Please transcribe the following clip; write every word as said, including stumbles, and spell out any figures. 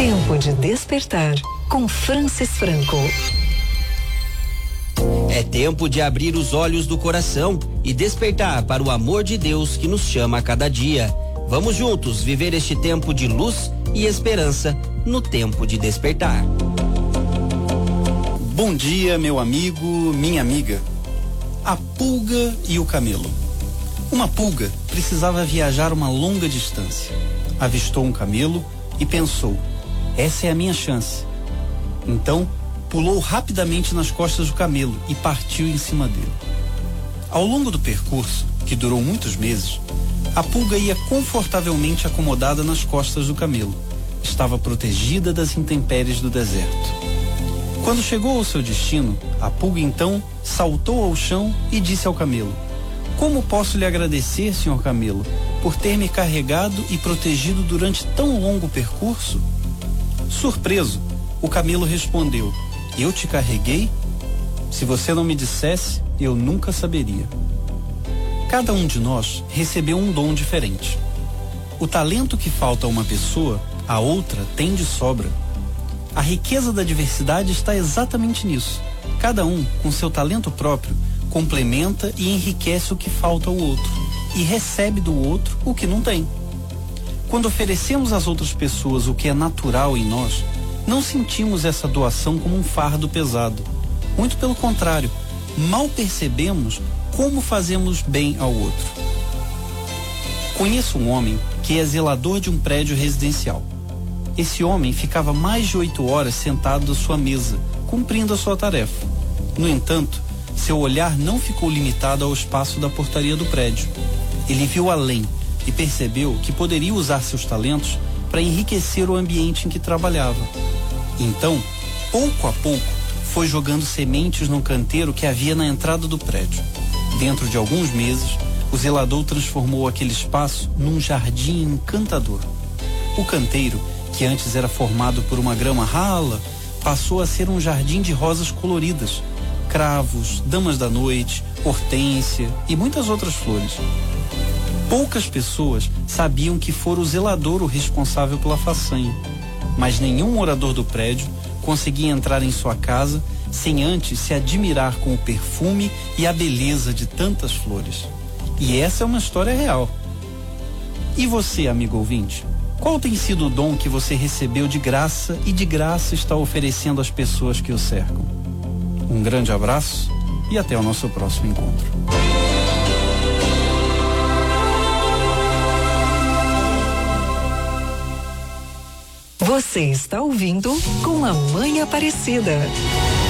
Tempo de despertar com Francis Franco. É tempo de abrir os olhos do coração e despertar para o amor de Deus que nos chama a cada dia. Vamos juntos viver este tempo de luz e esperança no tempo de despertar. Bom dia, meu amigo, minha amiga. A pulga e o camelo. Uma pulga precisava viajar uma longa distância. Avistou um camelo e pensou: essa é a minha chance. Então, pulou rapidamente nas costas do camelo e partiu em cima dele. Ao longo do percurso, que durou muitos meses, a pulga ia confortavelmente acomodada nas costas do camelo. Estava protegida das intempéries do deserto. Quando chegou ao seu destino, a pulga então saltou ao chão e disse ao camelo: como posso lhe agradecer, senhor camelo, por ter me carregado e protegido durante tão longo percurso? Surpreso, o camelo respondeu: eu te carreguei? Se você não me dissesse, eu nunca saberia. Cada um de nós recebeu um dom diferente. O talento que falta a uma pessoa, a outra tem de sobra. A riqueza da diversidade está exatamente nisso. Cada um, com seu talento próprio, complementa e enriquece o que falta ao outro e recebe do outro o que não tem. Quando oferecemos às outras pessoas o que é natural em nós, não sentimos essa doação como um fardo pesado. Muito pelo contrário, mal percebemos como fazemos bem ao outro. Conheço um homem que é zelador de um prédio residencial. Esse homem ficava mais de oito horas sentado à sua mesa, cumprindo a sua tarefa. No entanto, seu olhar não ficou limitado ao espaço da portaria do prédio. Ele viu além e percebeu que poderia usar seus talentos para enriquecer o ambiente em que trabalhava. Então, pouco a pouco, foi jogando sementes no canteiro que havia na entrada do prédio. Dentro de alguns meses, o zelador transformou aquele espaço num jardim encantador. O canteiro, que antes era formado por uma grama rala, passou a ser um jardim de rosas coloridas, cravos, damas da noite, hortênsia e muitas outras flores. Poucas pessoas sabiam que fora o zelador o responsável pela façanha, mas nenhum morador do prédio conseguia entrar em sua casa sem antes se admirar com o perfume e a beleza de tantas flores. E essa é uma história real. E você, amigo ouvinte? Qual tem sido o dom que você recebeu de graça e de graça está oferecendo às pessoas que o cercam? Um grande abraço e até o nosso próximo encontro. Você está ouvindo Com a Mãe Aparecida.